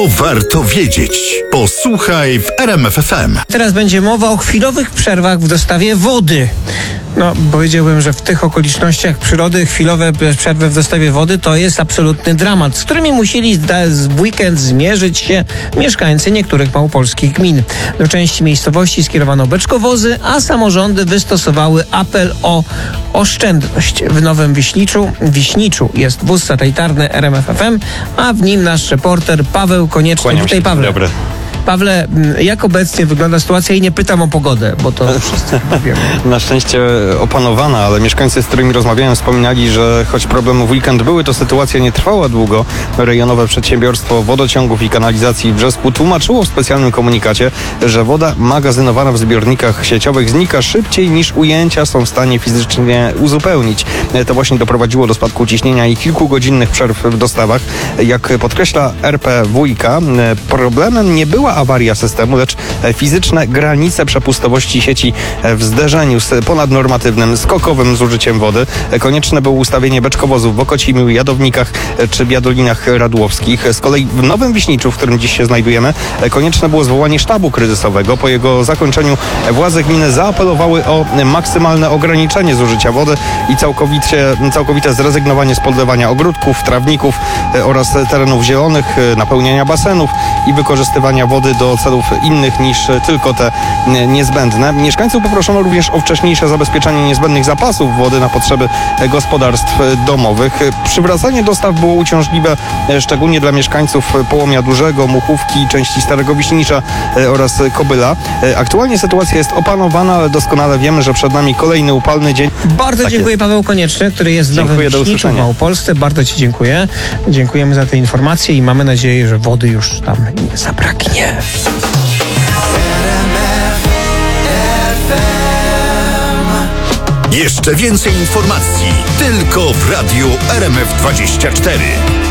warto wiedzieć. Posłuchaj w RMF FM. Teraz będzie mowa o chwilowych przerwach w dostawie wody. Powiedziałbym, że w tych okolicznościach przyrody chwilowe przerwy w dostawie wody to jest absolutny dramat, z którymi musieli w weekend zmierzyć się mieszkańcy niektórych małopolskich gmin. Do części miejscowości skierowano beczkowozy, a samorządy wystosowały apel o oszczędność. W Nowym Wiśniczu jest wóz satelitarny RMF FM, a w nim nasz reporter Paweł Konieczny. Witaj, Pawle. Dobry. Pawle, jak obecnie wygląda sytuacja i nie pytam o pogodę, bo to wszyscy wiemy. Na szczęście opanowana, ale mieszkańcy, z którymi rozmawiałem, wspominali, że choć problemy w weekend były, to sytuacja nie trwała długo. Rejonowe przedsiębiorstwo wodociągów i kanalizacji w Brzesku tłumaczyło w specjalnym komunikacie, że woda magazynowana w zbiornikach sieciowych znika szybciej niż ujęcia są w stanie fizycznie uzupełnić. To właśnie doprowadziło do spadku ciśnienia i kilkugodzinnych przerw w dostawach. Jak podkreśla RPWiK, problemem nie była awaria systemu, lecz fizyczne granice przepustowości sieci w zderzeniu z ponadnormatywnym, skokowym zużyciem wody. Konieczne było ustawienie beczkowozów w Okocimiu, Jadownikach czy Biadolinach Radłowskich. Z kolei w Nowym Wiśniczu, w którym dziś się znajdujemy, konieczne było zwołanie sztabu kryzysowego. Po jego zakończeniu władze gminy zaapelowały o maksymalne ograniczenie zużycia wody i całkowite zrezygnowanie z podlewania ogródków, trawników oraz terenów zielonych, napełniania basenów i wykorzystywania wody do celów innych niż tylko te niezbędne. Mieszkańców poproszono również o wcześniejsze zabezpieczenie niezbędnych zapasów wody na potrzeby gospodarstw domowych. Przywracanie dostaw było uciążliwe, szczególnie dla mieszkańców Połomia Dużego, Muchówki, części Starego Wiśnicza oraz Kobyla. Aktualnie sytuacja jest opanowana, ale doskonale wiemy, że przed nami kolejny upalny dzień. Bardzo dziękuję, Paweł Konieczny, który jest w Nowym Wiśniczu w Małopolsce. Bardzo Ci dziękuję. Dziękujemy za te informacje i mamy nadzieję, że wody już tam nie zabraknie. Jeszcze więcej informacji tylko w Radiu RMF24.